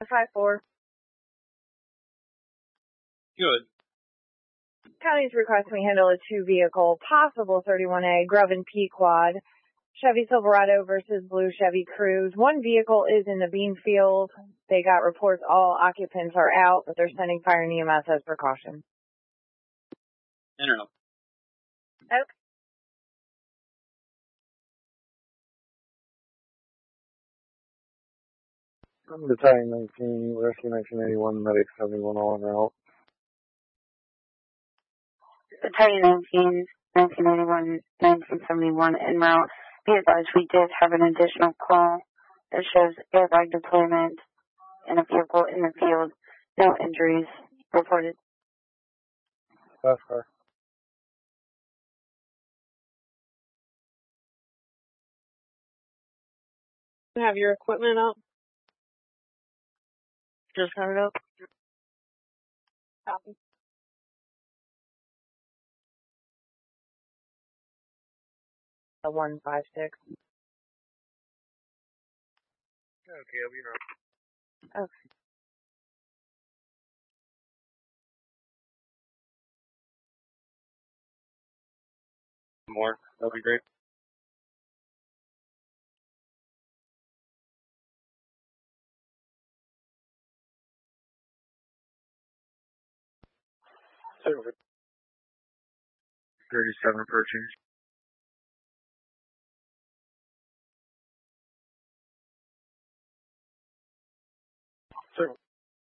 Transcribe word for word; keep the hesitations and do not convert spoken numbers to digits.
five four. Good. County's requesting we handle a two-vehicle, possible thirty-one A Grove and Pequod, Chevy Silverado versus Blue Chevy Cruze. One vehicle is in the bean field. They got reports all occupants are out, but they're sending fire and E M S as precaution. Enter. Okay. Battalion nineteen, Rescue nineteen eighty-one, Medic seventy-one all en route. Battalion nineteen, nineteen eighty-one, nineteen seventy-one en route. Be advised, we did have an additional call that shows airbag deployment and a vehicle in the field. No injuries reported. Fast car. Have your equipment up? Just have it up. Copy. A one five six. Okay, I'll be around. Okay. More, that'll be great. thirty-seven approaching.